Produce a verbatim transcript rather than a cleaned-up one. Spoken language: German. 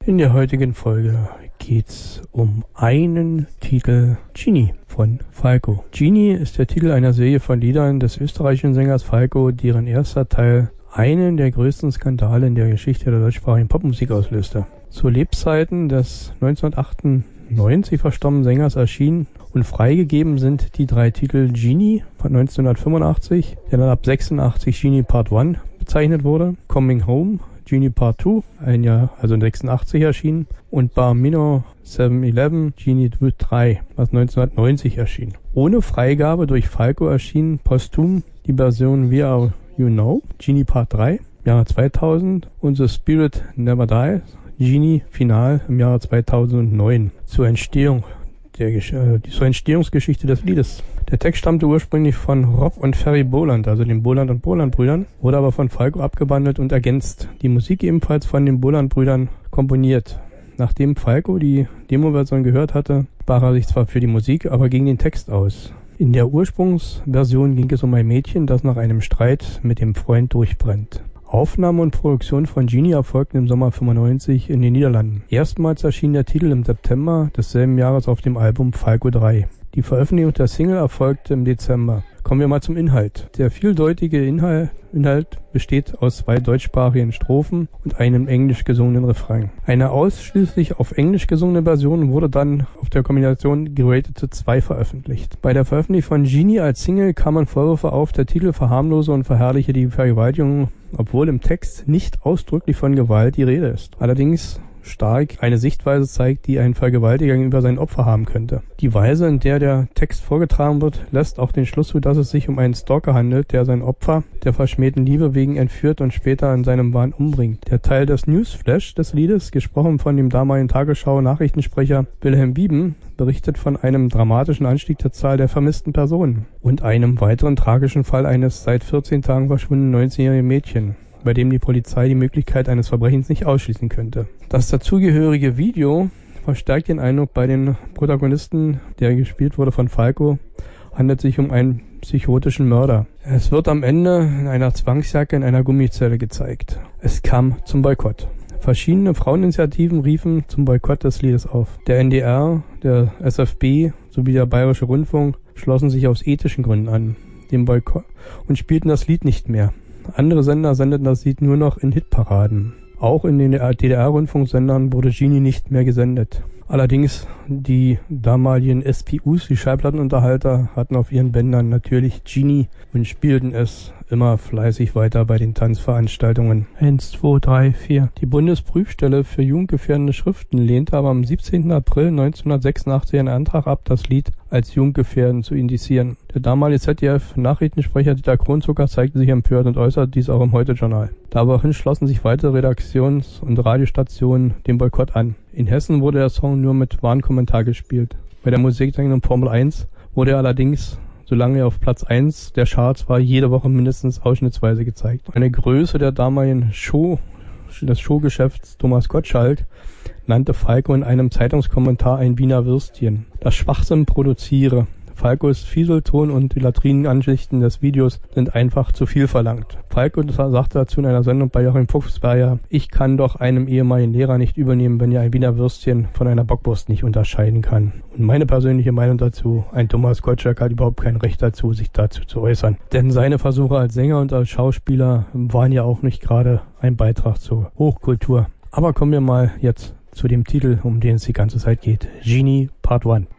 In der heutigen Folge geht's um einen Titel, Genie von Falco. Genie ist der Titel einer Serie von Liedern des österreichischen Sängers Falco, deren erster Teil einen der größten Skandale in der Geschichte der deutschsprachigen Popmusik auslöste. Zu Lebzeiten des neunzehnhundertachtundneunzig verstorbenen Sängers erschienen und freigegeben sind die drei Titel Genie von neunzehnhundertfünfundachtzig, der dann ab sechsundachtzig Genie Part eins bezeichnet wurde, Coming Home, Genie Part zwei, ein Jahr, also sechsundachtzig erschienen, und Bar Minor sieben elf, Genie drei, was neunzehnhundertneunzig erschien. Ohne Freigabe durch Falco erschien posthum die Version We Are You Know, Genie Part drei, im Jahre zweitausend, und The Spirit Never Dies, Genie Final im Jahre zweitausendneun. Zur Entstehung der äh, zur Entstehungsgeschichte des Liedes. Der Text stammte ursprünglich von Rob und Ferry Boland, also den Boland und Boland Brüdern, wurde aber von Falco abgewandelt und ergänzt. Die Musik ebenfalls von den Boland Brüdern komponiert. Nachdem Falco die Demo-Version gehört hatte, sprach er sich zwar für die Musik, aber gegen den Text aus. In der Ursprungsversion ging es um ein Mädchen, das nach einem Streit mit dem Freund durchbrennt. Aufnahme und Produktion von Genie erfolgten im Sommer fünfundneunzig in den Niederlanden. Erstmals erschien der Titel im September desselben Jahres auf dem Album Falco drei. Die Veröffentlichung der Single erfolgte im Dezember. Kommen wir mal zum Inhalt. Der vieldeutige Inhalt, Inhalt besteht aus zwei deutschsprachigen Strophen und einem englisch gesungenen Refrain. Eine ausschließlich auf Englisch gesungene Version wurde dann auf der Kombination Gerated zwei veröffentlicht. Bei der Veröffentlichung von Genie als Single kamen Vorwürfe auf, der Titel verharmlose und verherrliche die Vergewaltigung, obwohl im Text nicht ausdrücklich von Gewalt die Rede ist. Allerdings stark eine Sichtweise zeigt, die ein Vergewaltiger gegenüber sein Opfer haben könnte. Die Weise, in der der Text vorgetragen wird, lässt auch den Schluss zu, dass es sich um einen Stalker handelt, der sein Opfer der verschmähten Liebe wegen entführt und später in seinem Wahn umbringt. Der Teil des Newsflash des Liedes, gesprochen von dem damaligen Tagesschau-Nachrichtensprecher Wilhelm Bieben, berichtet von einem dramatischen Anstieg der Zahl der vermissten Personen und einem weiteren tragischen Fall eines seit vierzehn Tagen verschwundenen neunzehnjährigen Mädchen, bei dem die Polizei die Möglichkeit eines Verbrechens nicht ausschließen könnte. Das dazugehörige Video verstärkt den Eindruck bei den Protagonisten, der gespielt wurde von Falco, handelt sich um einen psychotischen Mörder. Es wird am Ende in einer Zwangsjacke in einer Gummizelle gezeigt. Es kam zum Boykott. Verschiedene Fraueninitiativen riefen zum Boykott des Liedes auf. Der N D R, der S F B sowie der Bayerische Rundfunk schlossen sich aus ethischen Gründen an, dem Boykott, und spielten das Lied nicht mehr. Andere Sender sendeten das Lied nur noch in Hitparaden. Auch in den D D R-Rundfunksendern wurde Genie nicht mehr gesendet. Allerdings die damaligen S P Us, die Schallplattenunterhalter, hatten auf ihren Bändern natürlich Genie und spielten es immer fleißig weiter bei den Tanzveranstaltungen. eins, zwei, drei, vier. Die Bundesprüfstelle für jugendgefährdende Schriften lehnte aber am siebzehnten April neunzehnhundertsechsundachtzig einen Antrag ab, das Lied als jugendgefährdend zu indizieren. Der damalige Z D F-Nachrichtensprecher Dieter Kronzucker zeigte sich empört und äußerte dies auch im Heute-Journal. Daraufhin schlossen sich weitere Redaktions- und Radiostationen dem Boykott an. In Hessen wurde der Song nur mit Warnkommentar gespielt. Bei der Musiksendung Formel eins wurde er allerdings, solange er auf Platz eins der Charts war, jede Woche mindestens ausschnittsweise gezeigt. Eine Größe der damaligen Show, des Showgeschäfts, Thomas Gottschalk, nannte Falco in einem Zeitungskommentar ein Wiener Würstchen, das Schwachsinn produziere. Falcos Fieselton und die Latrinenansichten des Videos sind einfach zu viel verlangt. Falco sagte dazu in einer Sendung bei Joachim Fuchsberger: Ich kann doch einem ehemaligen Lehrer nicht übernehmen, wenn er ein Wiener Würstchen von einer Bockwurst nicht unterscheiden kann. Und meine persönliche Meinung dazu: Ein Thomas Gottschalk hat überhaupt kein Recht dazu, sich dazu zu äußern. Denn seine Versuche als Sänger und als Schauspieler waren ja auch nicht gerade ein Beitrag zur Hochkultur. Aber kommen wir mal jetzt zu dem Titel, um den es die ganze Zeit geht. Genie Part eins.